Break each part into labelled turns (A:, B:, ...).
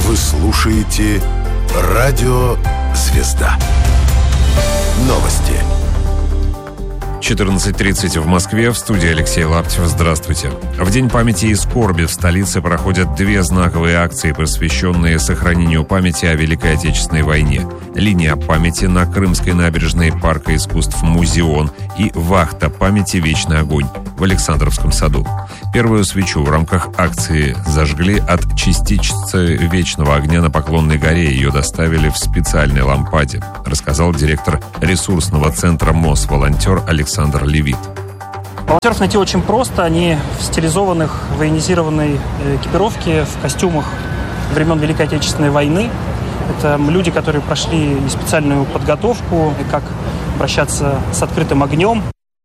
A: Вы слушаете «Радио Звезда». Новости.
B: 14:30 в Москве. В студии Алексей Лаптев. Здравствуйте. В День памяти и скорби в столице проходят две знаковые акции, посвященные сохранению памяти о Великой Отечественной войне. Линия памяти на Крымской набережной Парка искусств «Музеон» и вахта памяти «Вечный огонь» в Александровском саду. Первую свечу в рамках акции зажгли от частицы вечного огня на Поклонной горе. Ее доставили в специальной лампаде, рассказал директор ресурсного центра МОЗ «Волонтер» Александр Левит.
C: Волонтеров найти очень просто. Они в стилизованных, военизированной экипировке, в костюмах времен Великой Отечественной войны. Это люди, которые прошли и специальную подготовку, и как обращаться с открытым огнем.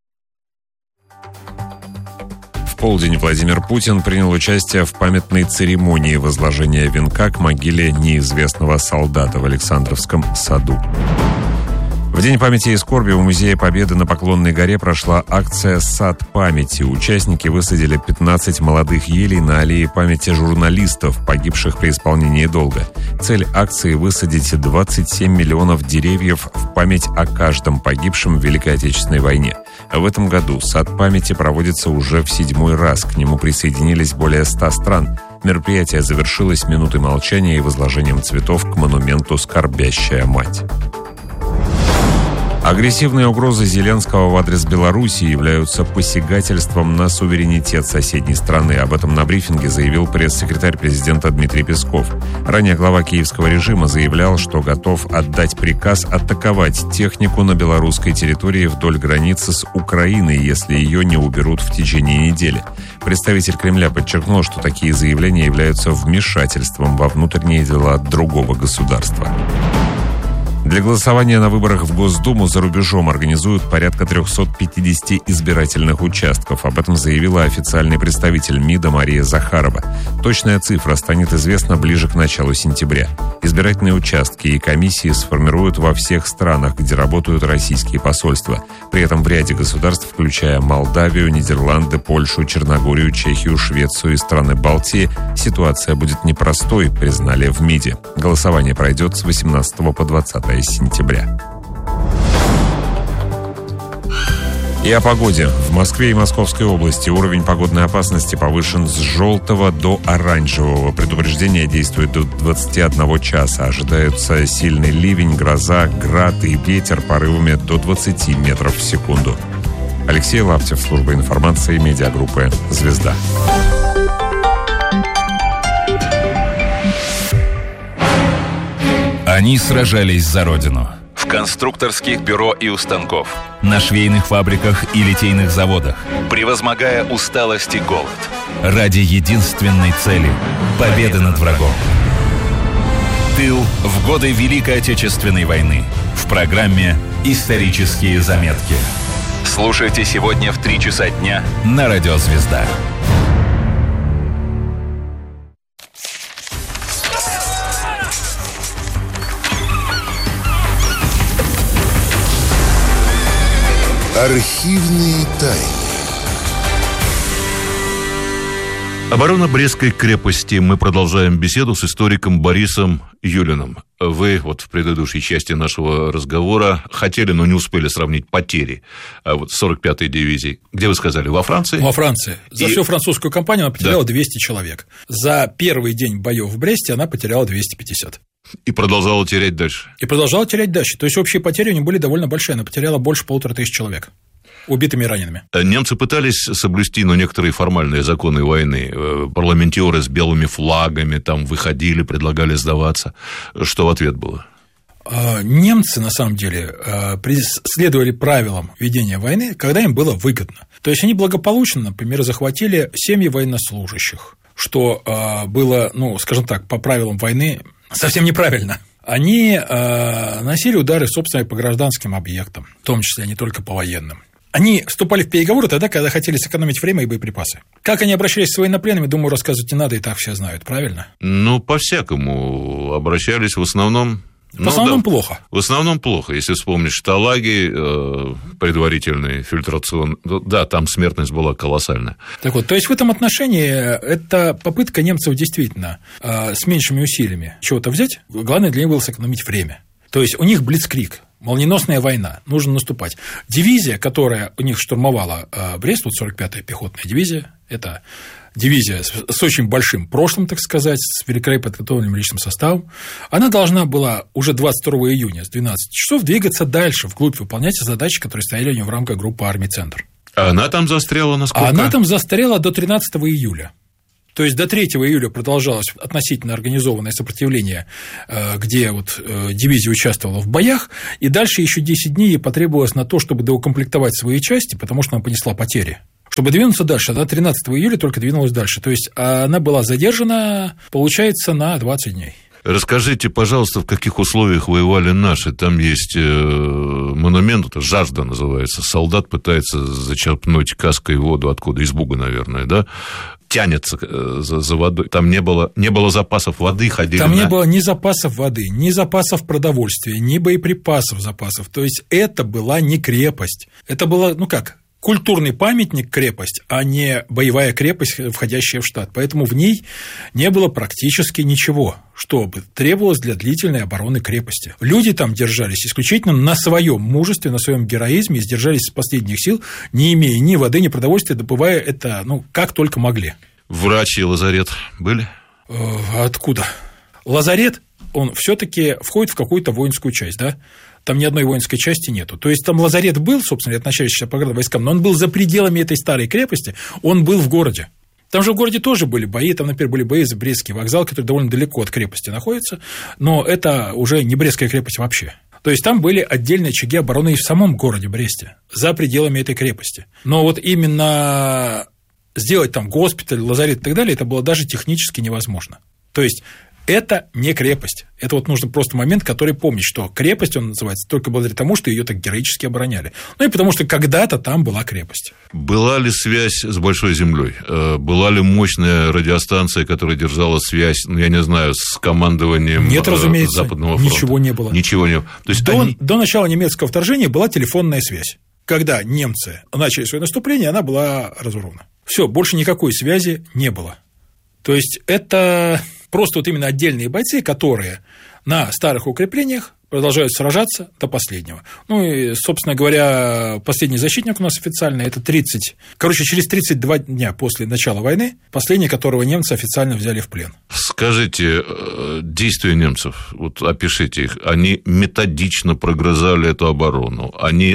B: В полдень Владимир Путин принял участие в памятной церемонии возложения венка к могиле неизвестного солдата в Александровском саду. В День памяти и скорби в Музее Победы на Поклонной горе прошла акция «Сад памяти». Участники высадили 15 молодых елей на аллее памяти журналистов, погибших при исполнении долга. Цель акции – высадить 27 миллионов деревьев в память о каждом погибшем в Великой Отечественной войне. В этом году «Сад памяти» проводится уже в 7-й раз. К нему присоединились более 100 стран. Мероприятие завершилось минутой молчания и возложением цветов к монументу «Скорбящая мать». Агрессивные угрозы Зеленского в адрес Белоруссии являются посягательством на суверенитет соседней страны. Об этом на брифинге заявил пресс-секретарь президента Дмитрий Песков. Ранее глава киевского режима заявлял, что готов отдать приказ атаковать технику на белорусской территории вдоль границы с Украиной, если ее не уберут в течение недели. Представитель Кремля подчеркнул, что такие заявления являются вмешательством во внутренние дела другого государства. Для голосования на выборах в Госдуму за рубежом организуют порядка 350 избирательных участков. Об этом заявила официальный представитель МИДа Мария Захарова. Точная цифра станет известна ближе к началу сентября. Избирательные участки и комиссии сформируют во всех странах, где работают российские посольства. При этом в ряде государств, включая Молдавию, Нидерланды, Польшу, Черногорию, Чехию, Швецию и страны Балтии, ситуация будет непростой, признали в МИДе. Голосование пройдет с 18 по 20 сентября. И о погоде. В Москве и Московской области уровень погодной опасности повышен с желтого до оранжевого. Предупреждение действует до 21 часа. Ожидаются сильный ливень, гроза, град и ветер порывами до 20 метров в секунду. Алексей Лаптев, служба информации, медиагруппы «Звезда».
D: Они сражались за Родину. В конструкторских бюро и у станков, на швейных фабриках и литейных заводах, превозмогая усталость и голод. Ради единственной цели – победы над врагом. Тыл в годы Великой Отечественной войны. В программе «Исторические заметки». Слушайте сегодня в 3 часа дня на Радио Звезда.
A: Архивные тайны.
E: Оборона Брестской крепости. Мы продолжаем беседу с историком Борисом Юлиным. Вы вот в предыдущей части нашего разговора хотели, но не успели сравнить потери вот 45-й дивизии. Где вы сказали? Во Франции?
F: Во Франции. За всю французскую кампанию она потеряла 200 человек. За первый день боев в Бресте она потеряла 250.
E: И продолжала терять дальше.
F: То есть общие потери у нее были довольно большие. Она потеряла больше 1500 человек убитыми и ранеными.
E: Немцы пытались соблюсти, некоторые формальные законы войны. Парламентеры с белыми флагами там выходили, предлагали сдаваться. Что в ответ было?
F: Немцы, на самом деле, следовали правилам ведения войны, когда им было выгодно. То есть они благополучно, например, захватили семьи военнослужащих, что было, скажем так, по правилам войны совсем неправильно. Они наносили удары, собственно, по гражданским объектам, в том числе не только по военным. Они вступали в переговоры тогда, когда хотели сэкономить время и боеприпасы. Как они обращались с военнопленными, думаю, рассказывать не надо, и так все знают, правильно?
E: По-всякому обращались в основном.
F: В основном плохо.
E: В основном плохо. Если вспомнить шталаги, предварительный фильтрацион, да, там смертность была колоссальная.
F: Так вот, то есть в этом отношении это попытка немцев действительно с меньшими усилиями чего-то взять. Главное для них было сэкономить время. То есть у них блицкриг, молниеносная война, нужно наступать. Дивизия, которая у них штурмовала Брест, вот 45-я пехотная дивизия, это дивизия с очень большим прошлым, так сказать, с великолепно подготовленным личным составом, она должна была уже 22 июня с 12 часов двигаться дальше, вглубь, выполнять задачи, которые стояли у нее в рамках группы армий «Центр».
E: А она там застряла насколько?
F: Она там застряла до 13 июля. То есть до 3 июля продолжалось относительно организованное сопротивление, где вот дивизия участвовала в боях, и дальше еще 10 дней ей потребовалось на то, чтобы доукомплектовать свои части, потому что она понесла потери. Чтобы двинуться дальше, она 13 июля только двинулась дальше. То есть она была задержана, получается, на 20 дней.
E: Расскажите, пожалуйста, в каких условиях воевали наши? Там есть монумент, это «Жажда» называется. Солдат пытается зачерпнуть каской воду откуда? Из буга, наверное, да? Тянется за водой. Там не было запасов воды, ходили.
F: Там не было ни запасов воды, ни запасов продовольствия, ни боеприпасов запасов. То есть это была не крепость. Это была, культурный памятник крепость, а не боевая крепость, входящая в штат. Поэтому в ней не было практически ничего, что бы требовалось для длительной обороны крепости. Люди там держались исключительно на своем мужестве, на своем героизме, и сдержались из последних сил, не имея ни воды, ни продовольствия, добывая это, как только могли.
E: Врач и лазарет были?
F: Откуда? Лазарет, он все-таки входит в какую-то воинскую часть, да? Там ни одной воинской части нету. То есть там лазарет был, собственно, относящийся по войскам, но он был за пределами этой старой крепости, он был в городе. Там же в городе тоже были бои, там, например, были бои за Брестский вокзал, который довольно далеко от крепости находится, но это уже не Брестская крепость вообще. То есть там были отдельные очаги обороны и в самом городе Бресте, за пределами этой крепости. Но вот именно сделать там госпиталь, лазарет и так далее, это было даже технически невозможно. То есть это не крепость. Это вот нужно просто момент, который помнить, что крепость, он называется, только благодаря тому, что ее так героически обороняли. Ну и потому что когда-то там была крепость.
E: Была ли связь с Большой землей? Была ли мощная радиостанция, которая держала связь, я не знаю, с командованием
F: Нет, разумеется,
E: Западного фронта?
F: Ничего не было.
E: Ничего не было. То есть
F: до начала немецкого вторжения была телефонная связь. Когда немцы начали свое наступление, она была разорвана. Все, больше никакой связи не было. То есть это просто вот именно отдельные бойцы, которые на старых укреплениях продолжают сражаться до последнего. Ну и, собственно говоря, последний защитник у нас официально это через 32 дня после начала войны, последний, которого немцы официально взяли в плен.
E: Скажите, действия немцев, вот опишите их, они методично прогрызали эту оборону, они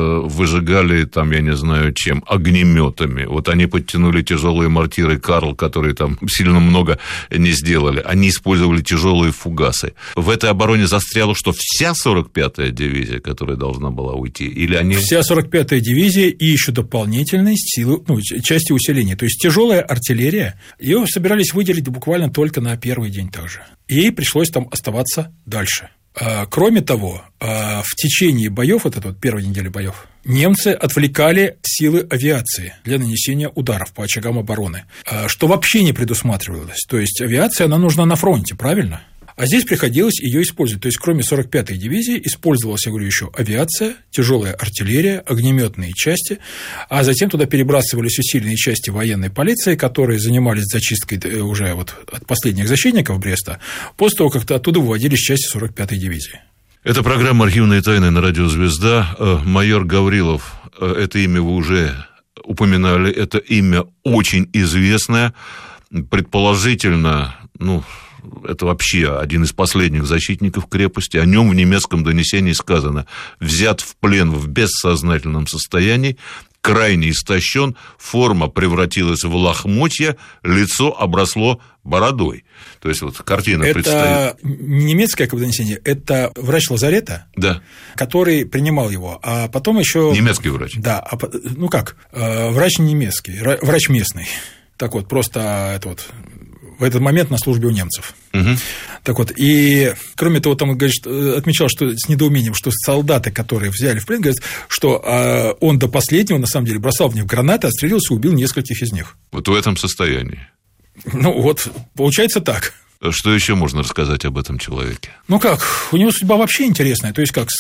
E: выжигали там, я не знаю чем, огнеметами, вот они подтянули тяжелые мортиры «Карл», которые там сильно много не сделали, они использовали тяжелые фугасы. В этой обороне застряло что, вся 45-я дивизия, которая должна была уйти? Или они...
F: Вся 45-я дивизия и еще дополнительные силы, части усиления. То есть тяжелая артиллерия, ее собирались выделить буквально только на первый день также. Ей пришлось там оставаться дальше. Кроме того, в течение боев, вот этой вот первой недели боев, немцы отвлекали силы авиации для нанесения ударов по очагам обороны, что вообще не предусматривалось. То есть авиация, она нужна на фронте, правильно? А здесь приходилось ее использовать. То есть, кроме 45-й дивизии, использовалась, я говорю, еще авиация, тяжелая артиллерия, огнеметные части, а затем туда перебрасывались усиленные части военной полиции, которые занимались зачисткой уже вот от последних защитников Бреста, после того, как оттуда выводились части 45-й дивизии.
E: Это программа «Архивные тайны» на радио «Звезда». Майор Гаврилов, это имя вы уже упоминали, это имя очень известное, предположительно, это вообще один из последних защитников крепости. О нем в немецком донесении сказано: взят в плен в бессознательном состоянии, крайне истощен, форма превратилась в лохмотья, лицо обросло бородой. То есть вот картина
F: это
E: предстоит.
F: Это не немецкое донесение, это врач лазарета,
E: да, который
F: принимал его, а потом еще
E: немецкий врач.
F: Да, врач не немецкий, врач местный. Так вот, просто это вот в этот момент на службе у немцев. Угу. Так вот, и кроме того, там отмечал, что с недоумением, что солдаты, которые взяли в плен, говорят, что он до последнего, на самом деле, бросал в них гранаты, отстрелился и убил нескольких из них.
E: Вот в этом состоянии.
F: Вот, получается так.
E: Что еще можно рассказать об этом человеке?
F: Ну как, у него судьба вообще интересная. То есть как,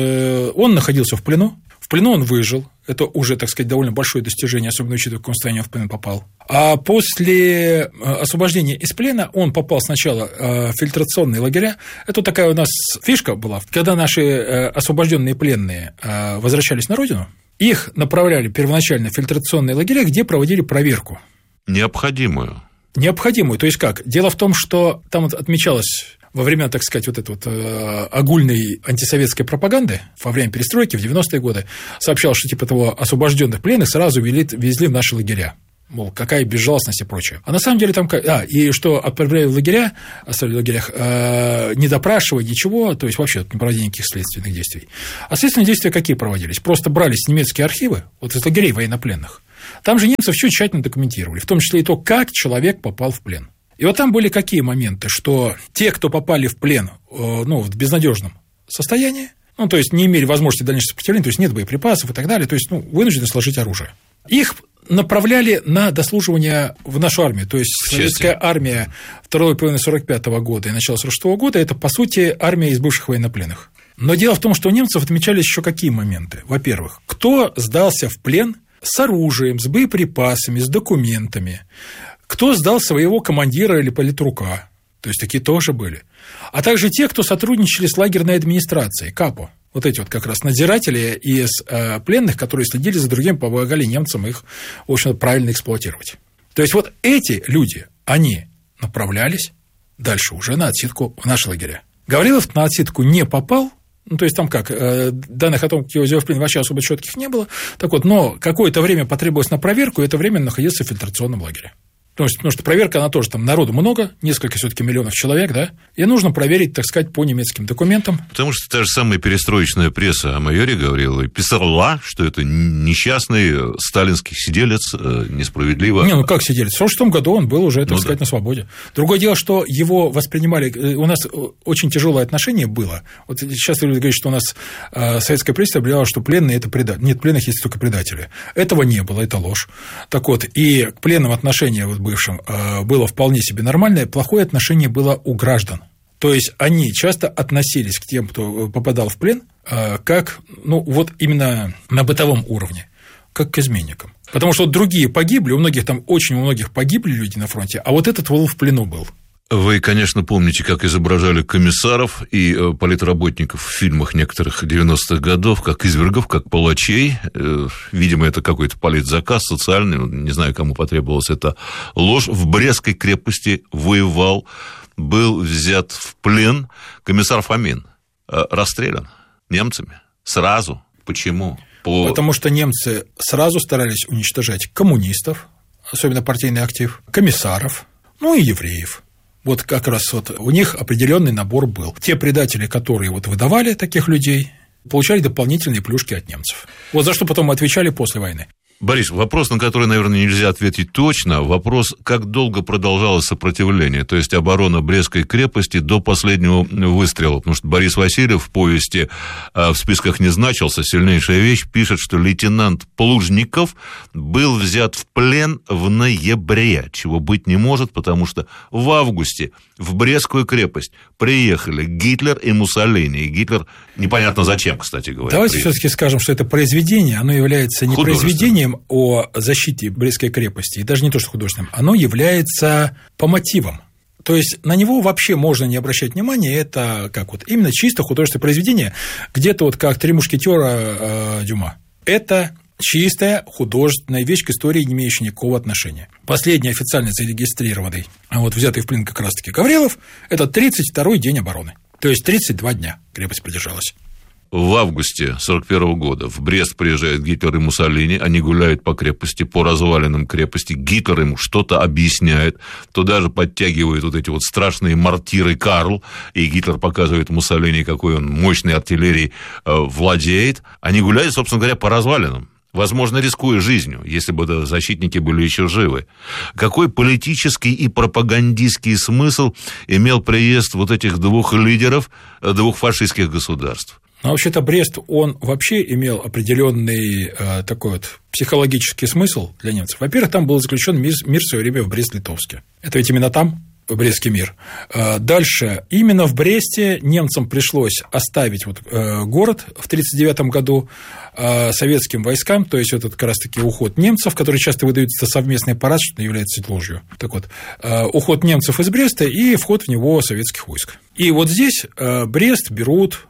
F: он находился в плену он выжил. Это уже, так сказать, довольно большое достижение, особенно учитывая, в каком состоянии он в плен попал. А после освобождения из плена он попал сначала в фильтрационные лагеря. Это такая у нас фишка была. Когда наши освобожденные пленные возвращались на родину, их направляли первоначально в фильтрационные лагеря, где проводили проверку.
E: Необходимую.
F: То есть как? Дело в том, что там вот отмечалось во время, так сказать, вот этой вот огульной антисоветской пропаганды, во время перестройки в 90-е годы, сообщалось, что типа того освобожденных пленных сразу везли в наши лагеря. Мол, какая безжалостность и прочее. А на самом деле там... и что отправляли в лагеря, оставили в лагерях, не допрашивая ничего, то есть вообще не проводили никаких следственных действий. А следственные действия какие проводились? Просто брались немецкие архивы, вот из лагерей военнопленных. Там же немцы все тщательно документировали, в том числе и то, как человек попал в плен. И вот там были какие моменты, что те, кто попали в плен, в безнадежном состоянии, то есть не имели возможности дальнейшего сопротивления, то есть нет боеприпасов и так далее, то есть вынуждены сложить оружие. Их направляли на дослуживание в нашу армию, то есть советская армия второй половины 1945 года и начала 1946 года – это, по сути, армия из бывших военнопленных. Но дело в том, что у немцев отмечались еще какие моменты. Во-первых, кто сдался в плен с оружием, с боеприпасами, с документами, кто сдал своего командира или политрука, то есть такие тоже были, а также те, кто сотрудничали с лагерной администрацией, КАПО, вот эти вот как раз надзиратели из пленных, которые следили за другими, помогали немцам их, в общем-то, правильно эксплуатировать. То есть вот эти люди, они направлялись дальше уже на отсидку в наши лагеря. Гаврилов на отсидку не попал, то есть там как, данных о том, как его взяли в плен, вообще особо четких не было, так вот, но какое-то время потребовалось на проверку, и это время он находился в фильтрационном лагере. Потому что проверка, она тоже, там народу много, несколько все-таки миллионов человек, да, и нужно проверить, так сказать, по немецким документам.
E: Потому что та же самая перестроечная пресса о майоре Гаврилове писала, что это несчастный сталинский сиделец, несправедливо.
F: Как сиделец? В 1946 году он был уже, так сказать, на свободе. Другое дело, что его воспринимали, у нас очень тяжелое отношение было. Вот сейчас люди говорят, что у нас советское правительство объявляло, что пленные – это предатели. Нет, пленных есть только предатели. Этого не было, это ложь. Так вот, и к пленным отношение бывшим было вполне себе нормальное, плохое отношение было у граждан. То есть они часто относились к тем, кто попадал в плен, как, вот именно на бытовом уровне, как к изменникам. Потому что вот другие погибли, у многих погибли люди на фронте, а вот этот в плену был.
E: Вы, конечно, помните, как изображали комиссаров и политработников в фильмах некоторых 90-х годов, как извергов, как палачей. Видимо, это какой-то политзаказ социальный, не знаю, кому потребовалась эта ложь. В Брестской крепости воевал, был взят в плен комиссар Фомин, расстрелян немцами сразу. Почему?
F: Потому что немцы сразу старались уничтожать коммунистов, особенно партийный актив, комиссаров, и евреев. Вот как раз у них определенный набор был. Те предатели, которые выдавали таких людей, получали дополнительные плюшки от немцев. Вот за что потом отвечали после войны.
E: Борис, вопрос, на который, наверное, нельзя ответить точно. Вопрос, как долго продолжалось сопротивление, то есть оборона Брестской крепости до последнего выстрела. Потому что Борис Васильев в повести в списках не значился, сильнейшая вещь, пишет, что лейтенант Плужников был взят в плен в ноябре, чего быть не может, потому что в августе в Брестскую крепость приехали Гитлер и Муссолини. И Гитлер непонятно зачем, кстати говоря.
F: Давайте все-таки скажем, что это произведение, оно является не произведением о защите Брестской крепости, и даже не то, что художественным, оно является по мотивам. То есть на него вообще можно не обращать внимания, это именно чисто художественное произведение, где-то как «Три мушкетера» Дюма. Это чистая художественная вещь к истории, не имеющая никакого отношения. Последний официально зарегистрированный, взятый в плен как раз-таки Гаврилов, это 32-й день обороны. То есть 32 дня крепость продержалась.
E: В августе 1941 года в Брест приезжают Гитлер и Муссолини, они гуляют по крепости, по развалинам крепости, Гитлер ему что-то объясняет, туда же подтягивают эти страшные мортиры Карл, и Гитлер показывает Муссолини, какой он мощной артиллерией владеет. Они гуляют, собственно говоря, по развалинам, возможно, рискуя жизнью, если бы защитники были еще живы. Какой политический и пропагандистский смысл имел приезд этих двух лидеров двух фашистских государств?
F: Вообще-то Брест, он вообще имел определенный такой психологический смысл для немцев. Во-первых, там был заключен мир в свое время в Брест-Литовске. Это ведь именно там. Брестский мир. Дальше. Именно в Бресте немцам пришлось оставить город в 1939 году советским войскам, то есть это как раз-таки уход немцев, который часто выдаются совместный парад, что является ложью. Так вот, уход немцев из Бреста и вход в него советских войск. И вот здесь Брест берут,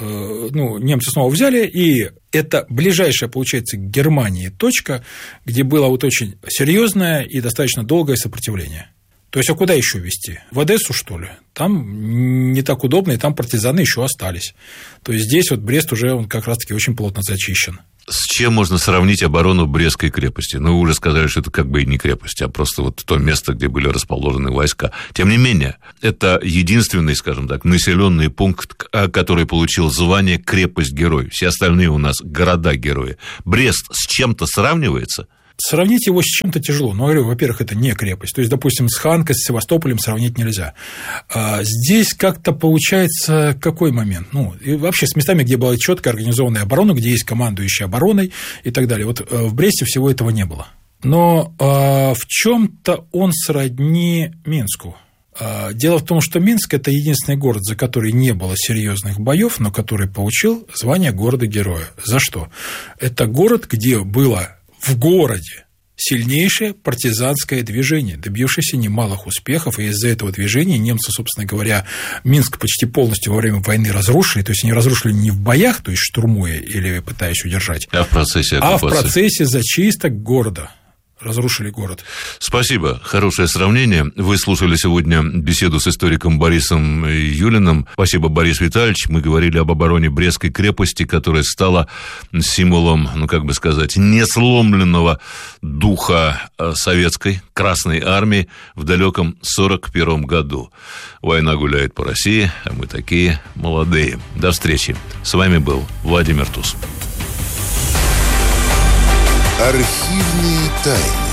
F: немцы снова взяли, и это ближайшая, получается, к Германии точка, где было очень серьезное и достаточно долгое сопротивление. То есть, а куда еще везти? В Одессу, что ли? Там не так удобно, и там партизаны еще остались. То есть, здесь Брест уже он как раз-таки очень плотно зачищен.
E: С чем можно сравнить оборону Брестской крепости? Вы уже сказали, что это как бы и не крепость, а просто то место, где были расположены войска. Тем не менее, это единственный, скажем так, населенный пункт, который получил звание «крепость-герой». Все остальные у нас города-герои. Брест с чем-то сравнивается?
F: Сравнить его с чем-то тяжело. Но, говорю, во-первых, это не крепость. То есть, допустим, с Ханкой, с Севастополем сравнить нельзя. Здесь как-то получается какой момент? И вообще с местами, где была четкая организованная оборона, где есть командующий обороной и так далее. В Бресте всего этого не было. Но в чем-то он сродни Минску. Дело в том, что Минск – это единственный город, за который не было серьезных боев, но который получил звание города-героя. За что? Это город, где было в городе сильнейшее партизанское движение, добившееся немалых успехов, и из-за этого движения немцы, собственно говоря, Минск почти полностью во время войны разрушили, то есть они разрушили не в боях, то есть штурмуя или пытаясь удержать,
E: а в процессе оккупации.
F: А в процессе зачисток города. Разрушили город.
E: Спасибо. Хорошее сравнение. Вы слушали сегодня беседу с историком Борисом Юлиным. Спасибо, Борис Витальевич. Мы говорили об обороне Брестской крепости, которая стала символом, несломленного духа советской Красной Армии в далеком 1941 году. Война гуляет по России, а мы такие молодые. До встречи. С вами был Владимир Туз.
A: Архивные тайны.